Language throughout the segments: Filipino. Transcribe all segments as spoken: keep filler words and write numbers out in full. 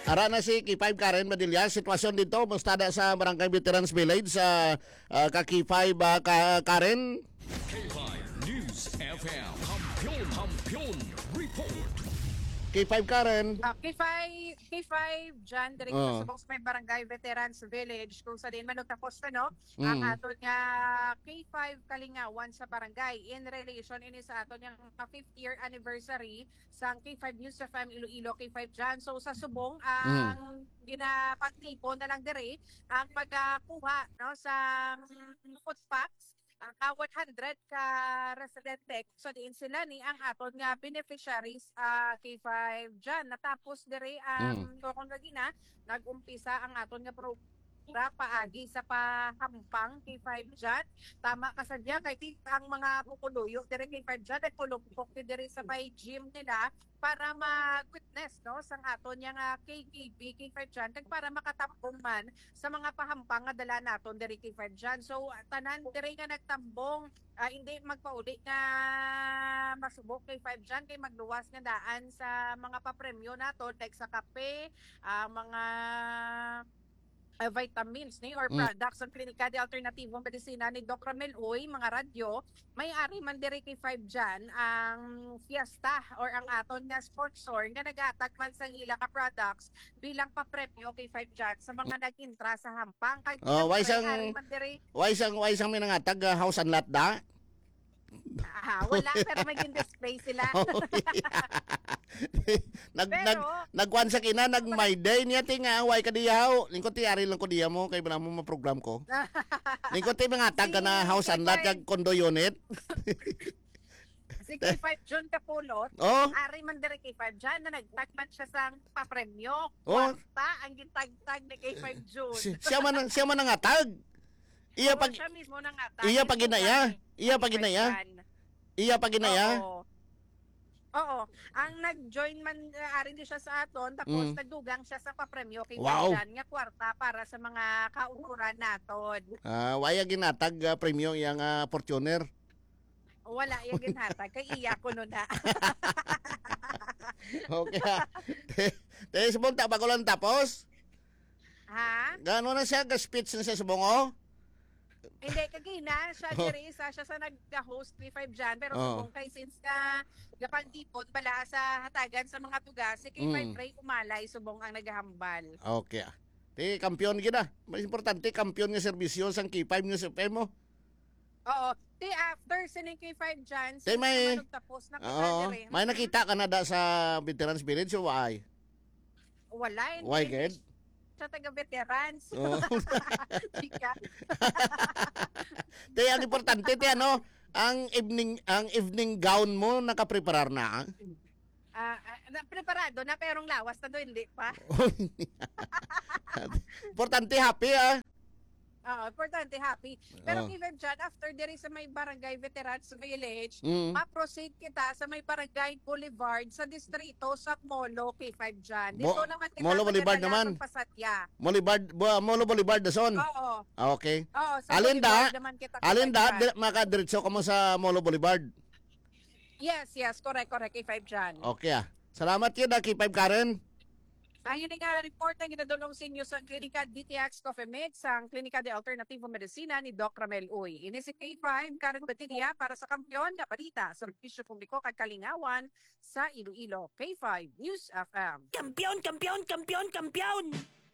Ara na si K five Karen Madilla. Sitwasyon dito, mustada sa Barangay Veterans Village sa uh, ka K five uh, ka Karen. K five News F M. Kampiyon, kampiyon, report. K five Karen. Uh, K five, K five dyan, direct Oh. sa box may Barangay Veterans Village, kung sa din man tapos na, no? Mm. Ang aton nga K five Kalingawan sa barangay in relation ini sa aton yung fifth year anniversary sa K five News F M Iloilo K five dyan. So sa subong, ang ginapagtipon na lang dire ang pagkakuha no, sa mm, food packs ang uh, one hundred ka residente so diin sila ni ang aton nga beneficiaries uh, K five dyan. Natapos dire ang um, mm. kung na nag-umpisa ang aton nga program paagi sa pahampang K five dyan. Tama ka sadya kay ang mga kukuluyo dire K five dyan at pulupok dire sa may gym nila para mag-witness no sa aton nga K K B K five dyan kag para makatambong man sa mga pahampang nga dala naton dire K five dyan. So tanan dire nga nagtambong uh, hindi magpauli nga masubok K five dyan kay magluwas nga daan sa mga papremyo naton like sa kape, uh, mga Uh, vitamins ni or products mm. ng Klinika de Alternatibong Medisina ni Doc Ramel Uy, mga radyo, may-ari man dire K five dyan ang Fiesta or ang aton nga sponsor nga nag-atak man sa ila ka products bilang papremyo K five dyan sa mga nag-intra sa hampang. Kaya oh, why sang why sang why sang minangatag uh, house and lot da? Ah, wala pero maging display sila. nag pero, nag nagwan sa kina nag my day niya tinga way kadiyaw lingkod ti ari lang ko diya mo kay bala mo ma-program ko lingkod ti mga tag na house and lot kag condo unit. Si K five John Capulot, oh. ari man dire K five dyan na nagtagman siya sang papremyo. Oh. Kwarta ang gintagtag ni K five John. Si, siya man siya man nangatag. Iya oh, pag siya mismo nangatag. Iya pag ginaya. Iya pag ginaya. Iya pag ginaya. Oo. Oo. Ang nag-join man uh, ari di siya sa aton tapos mm. nagdugang siya sa papremyo kay wow. Dyan nga kwarta para sa mga kaukuran naton. Ah, uh, waya ginatag uh, premyo yang uh, Fortuner. Wala yung ginhatag kay iya ko no na. Okay. Te subong ta bago lang tapos? Ha? Gano na siya ga speech na siya subong oh? Hindi, kagina, siya oh. Diri, isa siya sa nag-host K five dyan, pero oh. kung kay since ka gapantipon pala sa hatagan sa mga tugas, si K five mm. Ray umalay, subong ang naghahambal. Okay. Ti kampiyon gina. Mas importante, kampiyon nga serbisyo sang K five News F M mo. Oo. Ti after sining K five dyan, since may, tapos na kita diri. May nakita ka na da sa Veterans Village o why? Wala. Why, good? Sa taga-veterans. Oh. Chika. Te, ang importante, te, ano, ang evening ang evening gown mo, nakapreparar na? Ah, uh, preparado na, perong lawas na doon, hindi pa. Importante, happy, ah. Oo, importante, happy. Pero oh. even dyan, after there sa may Barangay Veterans Village, mm. ma-proceed kita sa may Barangay Boulevard sa distrito sa Molo K five dyan. Dito Mo, naman kita Molo Boulevard naman. Pasatya. Boulevard, Molo Boulevard dason. Oo. Okay. Oo, sa alin da, naman kita. alin da, di, makadiretso ka mo sa Molo Boulevard. Yes, yes, correct, correct, K five dyan. Okay ah. Salamat yun ah, K five Karen. Ayun nga report na ginadulong sa inyo sa Klinika D T X Coffee Mix, ang Klinika de Alternatibong Medisina ni Doc Ramel Uy. Ini si K five, Karen Batigya para sa kampiyon na balita sa Servisyo Publiko kag Kalingawan sa Iloilo. K five News F M. Kampiyon, kampiyon, kampiyon, kampiyon!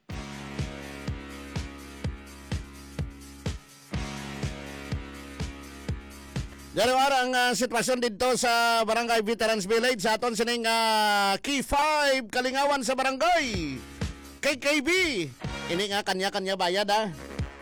Dari ang uh, sitwasyon dito sa Barangay Veterans Village sa aton sining uh, K five Kalingawan sa barangay K K B. Ini nga kanya-kanya bayad ah.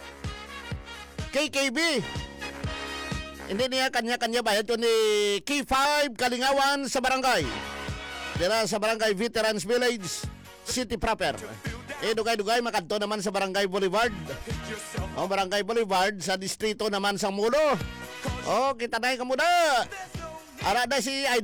K K B. Hindi niya kanya-kanya bayad kundi K five Kalingawan sa barangay. Dira sa Barangay Veterans Village City proper. Eh dugay-dugay makadto naman sa Barangay Boulevard. O Barangay Boulevard sa distrito naman sa Mulo. Oh, kita na kamu dah. Ara da si